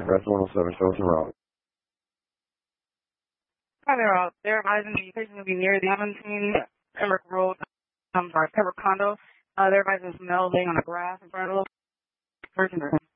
Express 107, show us en route. Hi there, they're advising the patient will be near the 17 Pembroke Road, Pembroke condo. They're advising some male laying on the grass in front of the person.